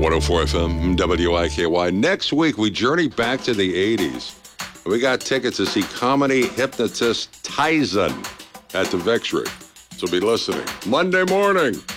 104 FM, WIKY. Next week, we journey back to the 80s. We got tickets to see comedy hypnotist Tyson at the Victory. So be listening Monday morning.